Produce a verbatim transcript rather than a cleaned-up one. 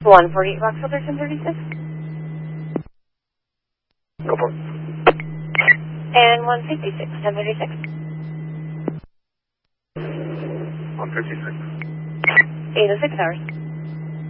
one forty-eight Vauxhall thirteen thirty-six. Go for it. And one fifty-six, ten thirty-six. one fifty-six. eight oh six hours.